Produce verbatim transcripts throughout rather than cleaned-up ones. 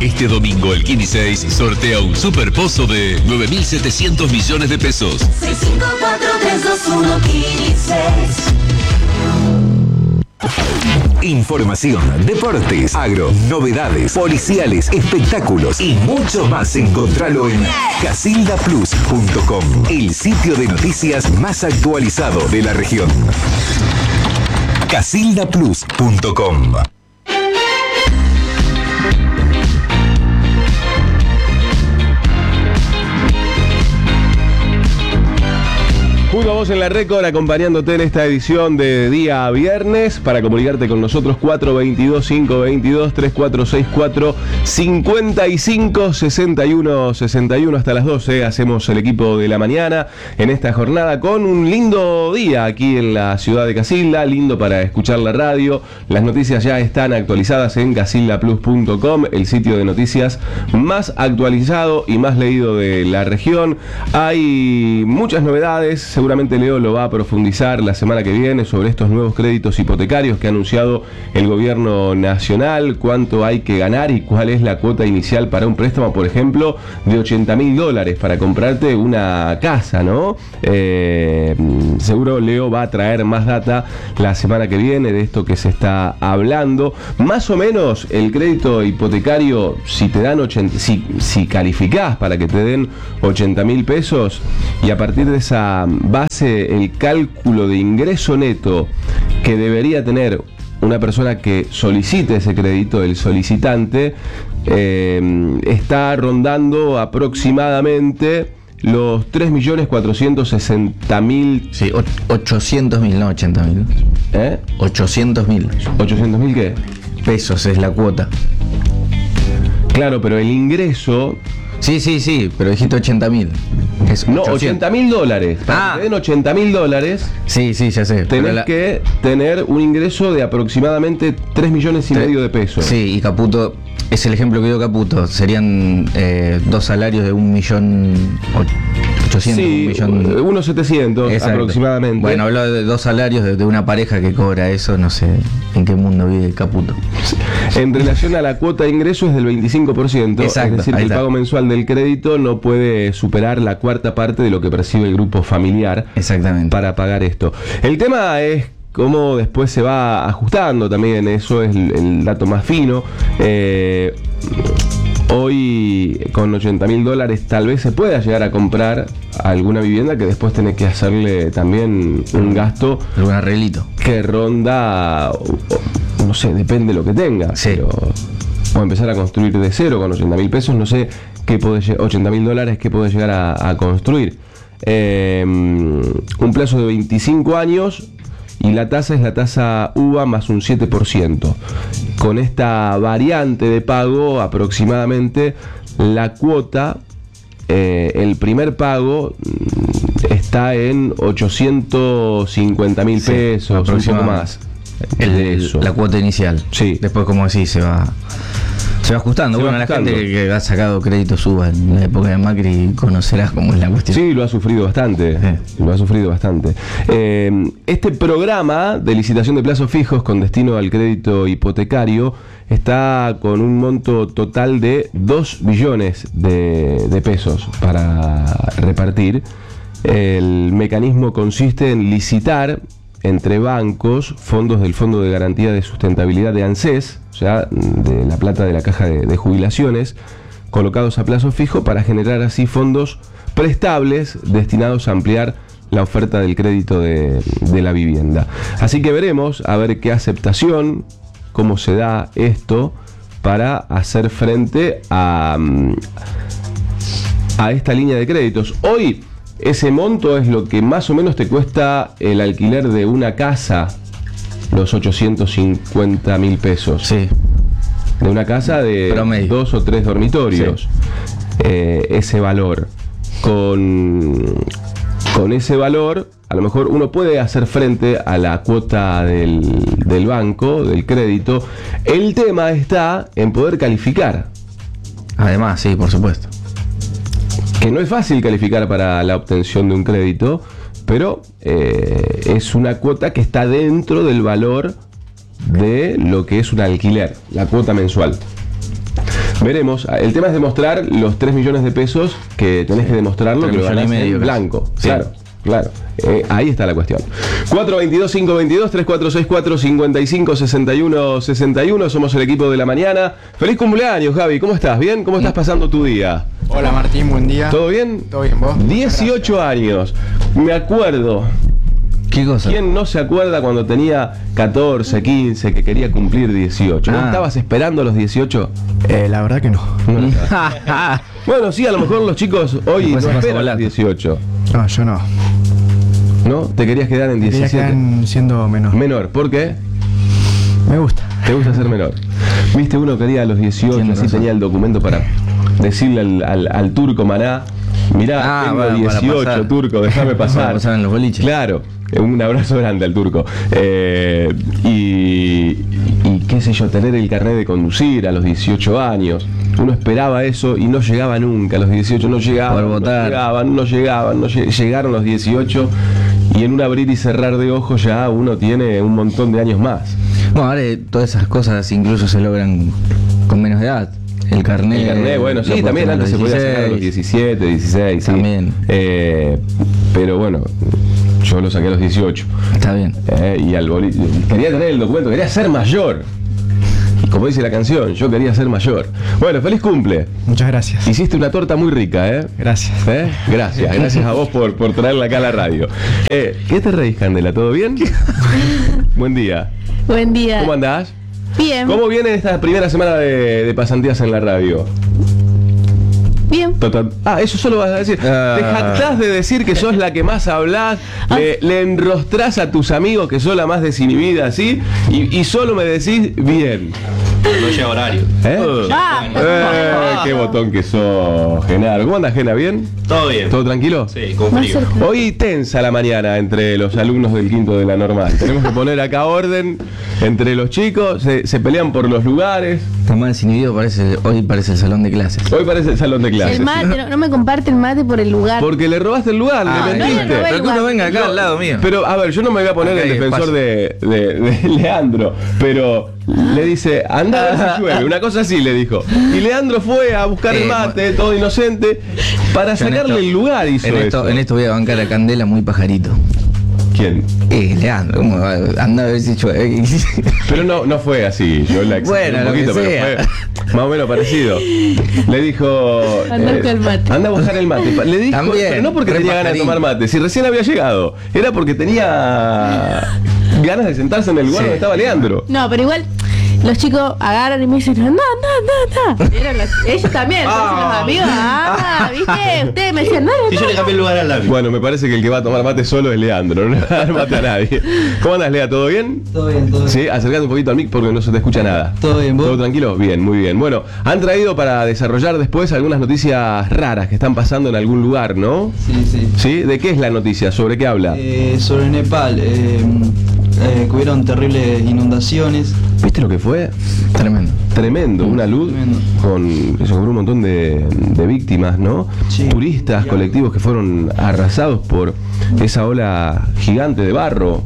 Este domingo el Kini seis sortea un superpozo de nueve mil setecientos millones de pesos. seis cinco cuatro tres dos uno Kini seis. Información, deportes, agro, novedades, policiales, espectáculos y mucho más. Encontralo en casilda plus punto com, el sitio de noticias más actualizado de la región. casilda plus punto com. Junto a vos en la Récord, acompañándote en esta edición de día viernes. Para comunicarte con nosotros, cuatro dos dos, cinco dos dos, tres cuatro seis cuatro, cinco cinco seis uno seis uno. Hasta las doce hacemos el equipo de la mañana en esta jornada con un lindo día aquí en la ciudad de Casilda. Lindo para escuchar la radio. Las noticias ya están actualizadas en casilda plus punto com, el sitio de noticias más actualizado y más leído de la región. Hay muchas novedades. Seguramente Leo lo va a profundizar la semana que viene sobre estos nuevos créditos hipotecarios que ha anunciado el gobierno nacional, cuánto hay que ganar y cuál es la cuota inicial para un préstamo, por ejemplo, de ochenta mil dólares para comprarte una casa, ¿no? Eh, seguro Leo va a traer más data la semana que viene de esto que se está hablando. Más o menos el crédito hipotecario, si te dan ochenta, si, si calificás para que te den ochenta mil pesos y a partir de esa base, el cálculo de ingreso neto que debería tener una persona que solicite ese crédito, el solicitante, eh, está rondando aproximadamente los tres millones cuatrocientos sesenta mil. Sí, ochocientos mil, no ochenta mil. ¿Eh? ochocientos mil. ¿ochocientos mil qué? Pesos es la cuota. Claro, pero el ingreso... Sí, sí, sí, pero dijiste ochenta mil. No, ochenta mil dólares. Para Ah. que te den ochenta mil dólares, Sí, sí, ya sé. tenés la... que tener un ingreso de aproximadamente tres millones y Tre- medio de pesos. Sí, y Caputo, es el ejemplo que dio Caputo. Serían eh, dos salarios de un millón ochocientos, Sí, un millón... unos setecientos Exacto. aproximadamente. Bueno, habló de dos salarios de, de una pareja que cobra eso, no sé en qué mundo vive Caputo. En relación a la cuota de ingreso es del veinticinco por ciento. Exacto, Es decir, ahí que el está. pago mensual del crédito no puede superar la cuarta parte de lo que percibe el grupo familiar Exactamente. para pagar esto. El tema es cómo después se va ajustando también, eso es el, el dato más fino. Eh, hoy con ochenta mil dólares tal vez se pueda llegar a comprar alguna vivienda que después tenés que hacerle también un gasto Algún arreglito. que ronda, no sé, depende de lo que tenga, Sí. pero o empezar a construir de cero con ochenta mil pesos, no sé qué puede, ochenta mil dólares, qué puede llegar a, a construir. Eh, un plazo de veinticinco años y la tasa es la tasa U V A más un siete por ciento. Con esta variante de pago, aproximadamente la cuota, eh, el primer pago mm, está en ochocientos cincuenta mil Sí, pesos, un poco aproximadamente. más. El- de eso. La cuota inicial. Sí. Después, como decís, se va se va ajustando. Se va bueno, ajustando. la gente que, que ha sacado crédito suba en la época de Macri conocerás cómo es la cuestión. Sí, lo ha sufrido bastante. Sí. Lo ha sufrido bastante. Eh, este programa de licitación de plazos fijos con destino al crédito hipotecario está con un monto total de dos billones de, de pesos para repartir. El mecanismo consiste en licitar entre bancos fondos del Fondo de Garantía de Sustentabilidad de ANSES, o sea, de la plata de la caja de, de jubilaciones, colocados a plazo fijo para generar así fondos prestables destinados a ampliar la oferta del crédito de, de la vivienda. Así que veremos a ver qué aceptación, cómo se da esto para hacer frente a, a esta línea de créditos. Hoy ese monto es lo que más o menos te cuesta el alquiler de una casa, los ochocientos cincuenta mil pesos. Sí. De una casa de Promedio. dos o tres dormitorios. Eh, ese valor. Con, con ese valor, a lo mejor uno puede hacer frente a la cuota del, del banco, del crédito. El tema está en poder calificar. Además, sí, por supuesto. Que no es fácil calificar para la obtención de un crédito, pero eh, es una cuota que está dentro del valor de lo que es un alquiler, la cuota mensual. veremos. El tema es demostrar los tres millones de pesos que tenés que demostrarlo que lo ganás en blanco. Sí. Claro. Claro, eh, ahí está la cuestión. cuatro dos dos, cinco dos dos, tres cuatro seis cuatro, cinco cinco, seis uno seis uno. Somos el equipo de la mañana. Feliz cumpleaños, Javi. ¿Cómo estás? ¿Bien? ¿Cómo estás pasando tu día? Hola Martín, buen día. ¿Todo bien? Todo bien, ¿vos? dieciocho años. Me acuerdo. ¿Qué cosa? ¿Quién no se acuerda cuando tenía catorce, quince, que quería cumplir dieciocho? ¿No Ah. estabas esperando los dieciocho? Eh, la verdad que no. Bueno, sí, a lo mejor los chicos hoy no Después se pasa esperan los volando. dieciocho. No, yo no. ¿No? ¿Te querías quedar en Quería diecisiete? quedar siendo menor. Menor, ¿por qué? Me gusta. ¿Te gusta ser menor? Viste, uno quería a los dieciocho, Tiene así razón. tenía el documento para decirle al, al- al turco Maná, mirá, Ah, tengo bueno, para dieciocho, pasar. turco, déjame pasar. Para pasar en los boliches. Claro, eh, un abrazo grande al turco. Eh, y, y qué sé yo, tener el carnet de conducir a los dieciocho años. Uno esperaba eso y no llegaba nunca. A los dieciocho no llegaban, Poder no votar. llegaban, no llegaban, no lleg- llegaron los dieciocho y en un abrir y cerrar de ojos ya uno tiene un montón de años más. Bueno, ahora eh, todas esas cosas incluso se logran con menos de edad. El carnet. El carnet, bueno, lo sí, puedes también tener a antes se los podía sacar a los dieciséis. diecisiete, dieciséis, sí. También. Eh, pero bueno, yo lo saqué a los dieciocho. Está bien. Eh, y al boli- quería tener el documento, quería ser mayor. Y como dice la canción, yo quería ser mayor. Bueno, feliz cumple. Muchas gracias. Hiciste una torta muy rica, ¿eh? Gracias. ¿Eh? Gracias, gracias a vos por, por traerla acá a la radio. Eh, ¿Qué te reís, Candela? ¿Todo bien? Buen día. Buen día. ¿Cómo andás? Bien. ¿Cómo viene esta primera semana de, de pasantías en la radio? Bien. Total. Ah, eso solo vas a decir. Ah. Te jactás de decir que sos la que más hablás, le, le enrostrás a tus amigos que sos la más desinhibida, ¿sí? Y, y solo me decís bien. No lleva horario. ¿Eh? Ah. Eh, qué botón que sos, Genaro. ¿Cómo andas, Gena? ¿Bien? Todo bien. ¿Todo tranquilo? Sí, con Más frío. cerca. Hoy tensa la mañana entre los alumnos del quinto de la normal. Tenemos que poner acá orden entre los chicos, se, se pelean por los lugares. Está más desinhibido, parece, hoy parece el salón de clases. Hoy parece el salón de clases. El mate, no, no me comparte el mate por el lugar. Porque le robaste el lugar, Ah, le no, mentiste. no, no, pero que uno venga acá No, al lado mío. Pero, a ver, yo no me voy a poner Acá el hay defensor espacio. de, de- de Leandro, pero le dice, anda a ver si llueve, una cosa así le dijo. Y Leandro fue a buscar el Eh, mate, todo inocente, para Yo en sacarle esto- el lugar hizo en esto, eso. en esto voy a bancar a Candela muy pajarito. ¿Quién? Eh, Leandro, ¿cómo va? Anda a ver si llueve. Pero no, no fue así, yo la exageré Bueno, un lo que poquito, pero sea. fue más o menos parecido. Le dijo... Anda a buscar el mate. Anda a buscar el mate. Le dijo, También, pero no porque re tenía ganas de pajarín. tomar mate, si recién había llegado, era porque tenía ganas de sentarse en el lugar Sí. donde estaba Leandro. No, pero igual los chicos agarran y me dicen, anda, anda, anda, anda. Eran los- ellos también, son los amigos. Ah, ¿viste? Ustedes me decían, anda, Si yo le anda. cambié el lugar al labio. Bueno, me parece que el que va a tomar mate solo es Leandro, no le va a dar mate a nadie. ¿Cómo andas, Lea? ¿Todo bien? Todo bien, todo bien. Sí, acercate un poquito al mic porque no se te escucha nada. Todo bien, ¿vos? ¿Todo tranquilo? Bien, muy bien. Bueno, han traído para desarrollar después algunas noticias raras que están pasando en algún lugar, ¿no? Sí, sí. ¿Sí? ¿De qué es la noticia? ¿Sobre qué habla? Eh, sobre Nepal, eh, eh, que hubieron terribles inundaciones. ¿Viste lo que fue? Tremendo. Tremendo, una luz Tremendo. con, eso, con un montón de, de víctimas, ¿no? Sí. Turistas, colectivos que fueron arrasados por esa ola gigante de barro.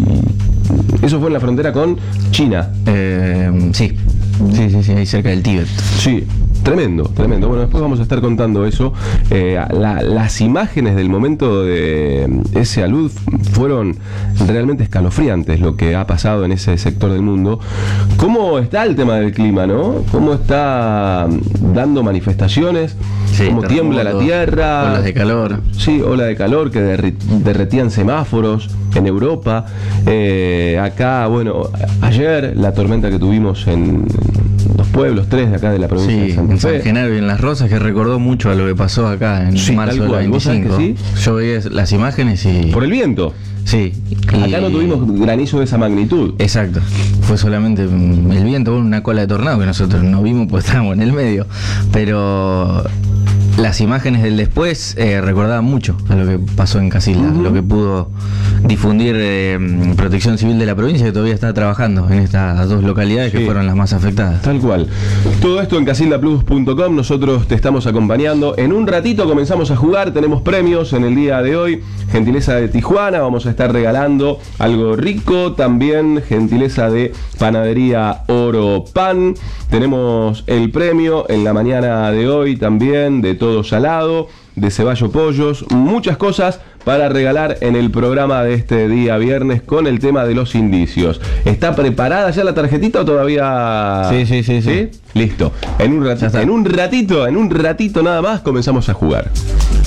Y eso fue en la frontera con China. Eh, sí. Sí, sí, sí, ahí cerca del Tíbet. Sí, tremendo, tremendo. Bueno, después vamos a estar contando eso. Eh, la- las imágenes del momento de ese alud fueron realmente escalofriantes lo que ha pasado en ese sector del mundo. ¿Cómo está el tema del clima, no? ¿Cómo está dando manifestaciones? Sí, ¿Cómo tiembla la terremotos, tierra? olas de calor. Sí, ola de calor que derri- derretían semáforos en Europa. Eh, acá, bueno, ayer la tormenta que tuvimos en los pueblos, tres de acá de la provincia Sí, de Santa en San Fe. Genaro y en Las Rosas, que recordó mucho a lo que pasó acá en Sí, marzo tal del cual. ¿Vos sabés que veinticinco. sí? Yo veía las imágenes y... Por el viento. Sí. Acá y- no tuvimos granizo de esa magnitud. Exacto. Fue solamente mm, el viento con una cola de tornado que nosotros no vimos porque estábamos en el medio. Pero las imágenes del después eh, recordaban mucho a lo que pasó en Casilda, uh-huh. lo que pudo difundir eh, Protección Civil de la provincia, que todavía está trabajando en estas dos localidades sí. que fueron las más afectadas. Tal cual. Todo esto en casilda plus punto com, nosotros te estamos acompañando. En un ratito comenzamos a jugar, tenemos premios en el día de hoy. Gentileza de Tijuana, vamos a estar regalando algo rico, también gentileza de Panadería Oro Pan. Tenemos el premio en la mañana de hoy también de Todo Salado, de Ceballo Pollos, muchas cosas para regalar en el programa de este día viernes con el tema de los indicios. ¿Está preparada ya la tarjetita o todavía...? Sí, sí, sí, sí. ¿Sí? Listo. En un ratito, en un ratito, en un ratito nada más comenzamos a jugar.